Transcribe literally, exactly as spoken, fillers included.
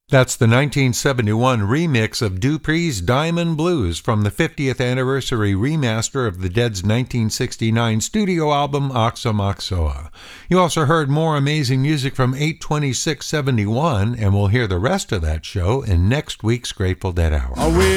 That's the nineteen seventy-one remix of Dupree's Diamond Blues from the fiftieth anniversary remaster of the Dead's nineteen sixty-nine studio album Aoxomoxoa. You also heard more amazing music from eight twenty-six seventy-one, and we'll hear the rest of that show in next week's Grateful Dead Hour.